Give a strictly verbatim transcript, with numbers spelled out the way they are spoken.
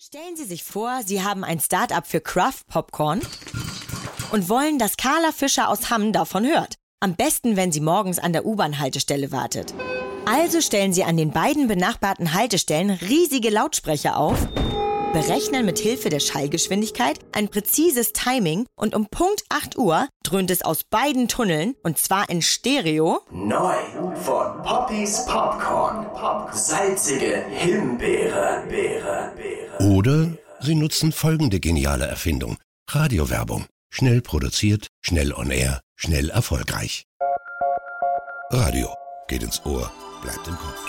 Stellen Sie sich vor, Sie haben ein Start-up für Craft Popcorn und wollen, dass Carla Fischer aus Hamm davon hört. Am besten, wenn sie morgens an der U-Bahn-Haltestelle wartet. Also stellen Sie an den beiden benachbarten Haltestellen riesige Lautsprecher auf, berechnen mit Hilfe der Schallgeschwindigkeit ein präzises Timing und um Punkt acht Uhr dröhnt es aus beiden Tunneln, und zwar in Stereo. Neu von Poppys Popcorn. Salzige Himbeere. Beere, Beere. Oder Sie nutzen folgende geniale Erfindung. Radiowerbung. Schnell produziert, schnell on air, schnell erfolgreich. Radio. Geht ins Ohr, bleibt im Kopf.